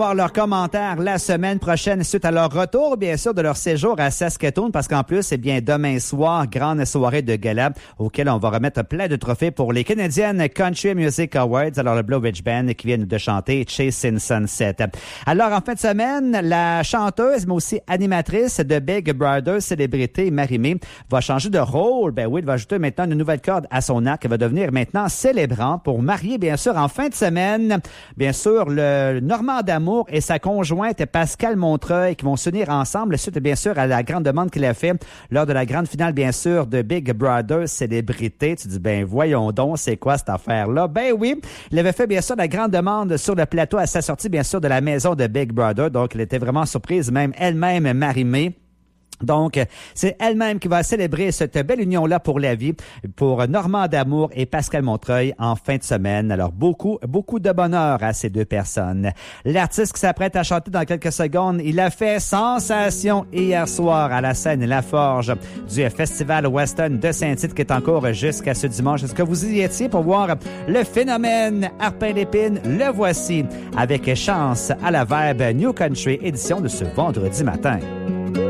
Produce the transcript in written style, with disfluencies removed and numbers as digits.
Voir leurs commentaires la semaine prochaine suite à leur retour, bien sûr, de leur séjour à Saskatoon, parce qu'en plus, demain soir, grande soirée de gala auquel on va remettre plein de trophées pour les Canadian Country Music Awards. Alors, le Blue Ridge Band qui viennent de chanter Chasing Sunset. Alors, en fin de semaine, la chanteuse, mais aussi animatrice de Big Brother Célébrité, Marie-Mé, va changer de rôle. Ben oui, elle va ajouter maintenant une nouvelle corde à son arc. Elle va devenir maintenant célébrant pour marier, bien sûr, en fin de semaine, bien sûr, le Normand d'amour et sa conjointe Pascale Montreuil qui vont s'unir ensemble suite bien sûr à la grande demande qu'il a fait lors de la grande finale bien sûr de Big Brother Célébrité. Tu dis ben voyons donc c'est quoi cette affaire-là? Ben oui, il avait fait bien sûr la grande demande sur le plateau à sa sortie bien sûr de la maison de Big Brother, donc elle était vraiment surprise, même elle-même Marie-Mé. Donc, c'est elle-même qui va célébrer cette belle union-là pour la vie, pour Normand D'Amour et Pascale Montreuil en fin de semaine. Alors, beaucoup de bonheur à ces deux personnes. L'artiste qui s'apprête à chanter dans quelques secondes, il a fait sensation hier soir à la scène La Forge du Festival Western de Saint-Tite qui est en cours jusqu'à ce dimanche. Est-ce que vous y étiez pour voir le phénomène Harpin-Lépine? Le voici avec Chance à la Verbe New Country édition de ce vendredi matin.